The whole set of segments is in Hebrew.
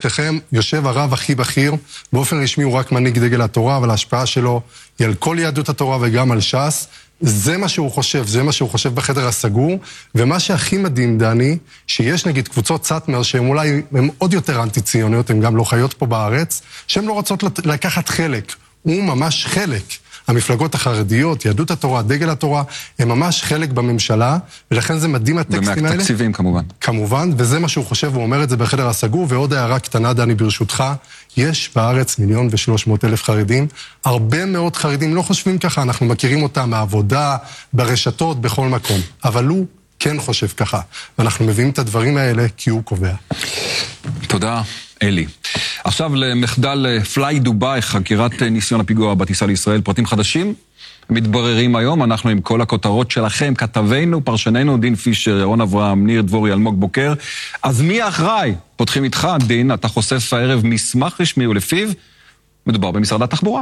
בפניכם יושב הרב הכי בכיר, באופן רשמי הוא רק מנהיג דגל התורה, אבל ההשפעה שלו היא על כל יהדות התורה וגם על ש"ס. זה מה שהוא חושב, זה מה שהוא חושב בחדר הסגור, ומה שהכי מדהים, דני, שיש נגיד קבוצות צטמר שהן אולי הן עוד יותר אנטי-ציוניות, הן גם לא חיות פה בארץ, שהן לא רוצות לקחת חלק. הוא ממש חלק. המפלגות החרדיות, יהדות התורה, דגל התורה, הם ממש חלק בממשלה, ולכן זה מדהים הטקסטים האלה. ומהתקציבים כמובן. כמובן, וזה מה שהוא חושב, הוא אומר את זה בחדר הסגור, ועוד הערה קטנה, דני, ברשותך, יש בארץ 1,300,000 חרדים, הרבה מאוד חרדים לא חושבים ככה, אנחנו מכירים אותם מהעבודה, ברשתות, בכל מקום, אבל הוא כן חושב ככה, ואנחנו מביאים את הדברים האלה כי הוא קובע. תודה, אלי. עכשיו למחדל פליי דובאי, חקירת ניסיון הפיגוע בטיסה לישראל, פרטים חדשים מתבררים היום, אנחנו עם כל הכותרות שלכם, כתבינו, פרשננו, דין פישר, ירון אברהם, ניר דבורי, אלמוג בוקר. אז מי האחראי? פותחים איתך, דין, אתה חושף הערב מסמך רשמי ולפיו מדובר במשרד התחבורה.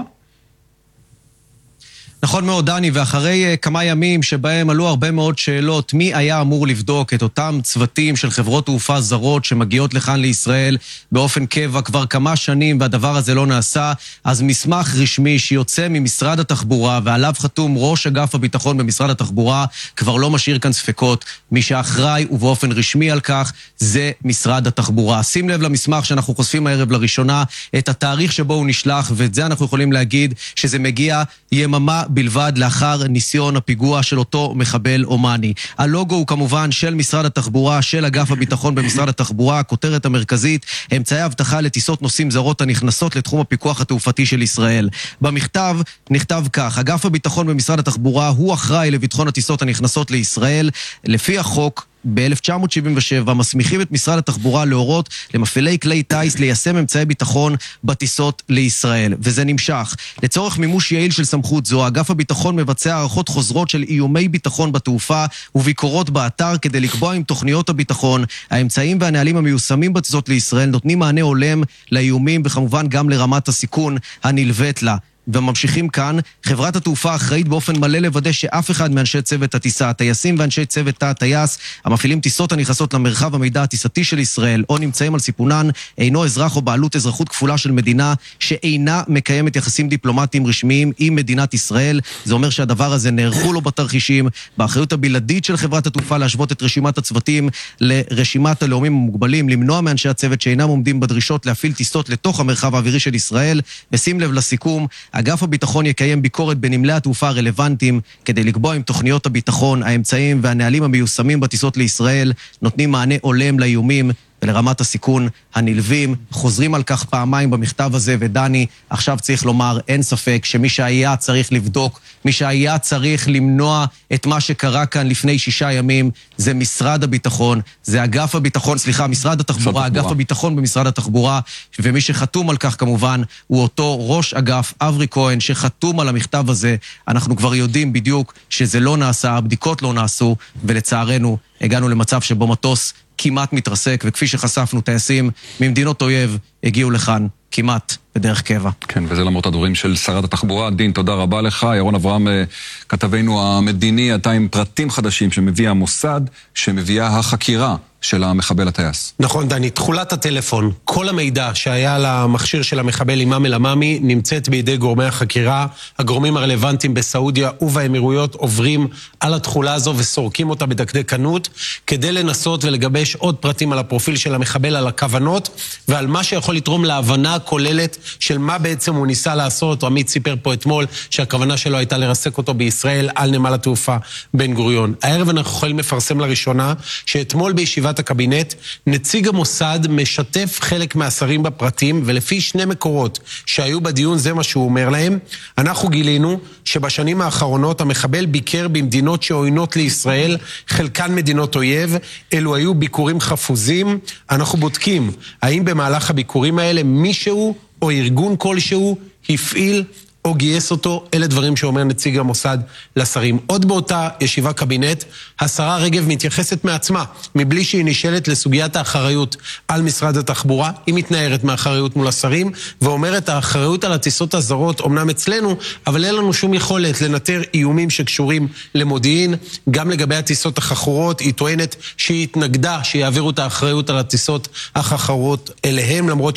נכון מאוד, דני, ואחרי כמה ימים שבהם עלו הרבה מאוד שאלות, מי היה אמור לבדוק את אותם צוותים של חברות תעופה זרות שמגיעות לכאן לישראל באופן קבע כבר כמה שנים, והדבר הזה לא נעשה, אז מסמך רשמי שיוצא ממשרד התחבורה, ועליו חתום ראש אגף הביטחון במשרד התחבורה, כבר לא משאיר כאן ספקות. מי שאחראי ובאופן רשמי על כך, זה משרד התחבורה. שים לב למסמך שאנחנו חושפים הערב לראשונה, את התאריך שבו הוא נשלח, ואת זה אנחנו יכולים להגיד שזה מגיע יממה בלבד לאחר ניסיון הפיגוע של אותו מחבל אומני. הלוגו הוא כמובן של משרד התחבורה, של אגף הביטחון במשרד התחבורה, הכותרת המרכזית, אמצעי הבטחה לטיסות נוסעים זרות הנכנסות לתחום הפיקוח התעופתי של ישראל. במכתב נכתב כך, אגף הביטחון במשרד התחבורה הוא אחראי לביטחון הטיסות הנכנסות לישראל, לפי החוק ב-1977 מסמיכים את משרד התחבורה להורות למפעילי כלי טייס ליישם אמצעי ביטחון בטיסות לישראל, וזה נמשך. לצורך מימוש יעיל של סמכות זו, אגף הביטחון מבצע הערכות חוזרות של איומי ביטחון בתעופה וביקורות באתר כדי לקבוע עם תוכניות הביטחון, האמצעים והנהלים המיושמים בטיסות לישראל נותנים מענה הולם לאיומים וכמובן גם לרמת הסיכון הנלווית לה. וממשיכים כאן, חברת התעופה אחראית באופן מלא לוודא שאף אחד מאנשי צוות הטיסה, הטייסים ואנשי צוות הטייס, המפעילים טיסות הנכנסות למרחב המידע הטיסתי של ישראל, או נמצאים על סיפונן, אינו אזרח או בעלות אזרחות כפולה של מדינה, שאינה מקיימת יחסים דיפלומטיים רשמיים עם מדינת ישראל. זה אומר שהדבר הזה נערכו לו בתרחישים, באחריות הבלעדית של חברת התעופה להשוות את רשימת הצוותים לרשימת הלאומים המוגבלים, למנוע מאנשי הצוות שאינם עומדים בדרישות להפעיל טיסות לתוך המרחב האווירי של ישראל. ושים לב לסיכום, אגף הביטחון יקיים ביקורת בנמלי התעופה הרלוונטיים כדי לקבוע עם תוכניות הביטחון, האמצעים והנהלים המיושמים בטיסות לישראל נותנים מענה הולם לאיומים ולרמת הסיכון הנלווים. חוזרים על כך פעמיים במכתב הזה, ודני, עכשיו צריך לומר, אין ספק שמי שהיה צריך לבדוק, מי שהיה צריך למנוע את מה שקרה כאן לפני 6 ימים, זה משרד הביטחון, זה אגף הביטחון, משרד התחבורה, אגף הביטחון במשרד התחבורה, ומי שחתום על כך כמובן, הוא אותו ראש אגף, אברי כהן, שחתום על המכתב הזה. אנחנו כבר יודעים בדיוק שזה לא נעשה, הבדיקות לא נעשו, ולצערנו הגענו למצב שבו מטוס כמעט מתרסק, וכפי שחשפנו, טייסים ממדינות אויב הגיעו לכאן כמעט בדרך קבע. כן, וזה למרות הדברים של שרת התחבורה. דין, תודה רבה לך. ירון אברהם, כתבנו המדיני, אתה עם פרטים חדשים שמביא המוסד, שמביאה החקירה של המחבל הטייס. נכון, דני, תחולת הטלפון, כל המידע שהיה למכשיר של המחבל אימאם אל-עמאמי נמצאת בידי גורמי החקירה. הגורמים הרלוונטיים בסעודיה ובאמירויות עוברים על התחולה הזו וסורקים אותה בדקדקנות כדי לנסות ולגבש עוד פרטים על הפרופיל של המחבל, על הכוונות ועל מה שיכול לתרום להבנה הכוללת של מה בעצם הוא ניסה לעשות. עמית סיפר פה אתמול שהכוונה שלו הייתה לרסק אותו בישראל על נמל התעופה בן גוריון. הערב אנחנו יכולים לפרסם לראשונה שאתמול בישיבת הקבינט נציג המוסד משתף חלק מהשרים בפרטים, ולפי 2 מקורות שהיו בדיון זה מה שהוא אומר להם. אנחנו גילינו שבשנים האחרונות המחבל ביקר במדינות שעוינות לישראל, חלקן מדינות אויב. אלו היו ביקורים חפוזים. אנחנו בודקים האם במהלך הביקורים האלה מישהו או ארגון כלשהו הפעיל או גייס אותו. אלה דברים שאומר נציג המוסד לשרים. עוד באותה ישיבה קבינט, השרה רגב מתייחסת מעצמה, מבלי שהיא נשאלת לסוגיית האחריות על משרד התחבורה. היא מתנערת מהאחריות מול השרים, ואומרת האחריות על הטיסות הזרות אומנם אצלנו, אבל אין לנו שום יכולת לנטר איומים שקשורים למודיעין. גם לגבי הטיסות החכורות, היא טוענת שהיא התנגדה שיעבירו את האחריות על הטיסות החכורות אליהם, למרות